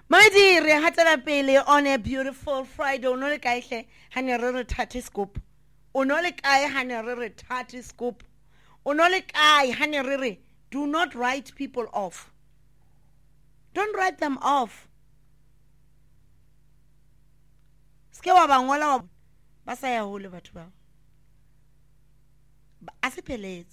Madi re hatela pele on a beautiful Friday. O no le kae hle ha ne re thathe scoop. O no le kae ha ne re thathe scoop. O no le kae ha ne re do not write people off. Don't write them off. Ske wa ba ngola ba sa ya hole batho ba. A se peletse.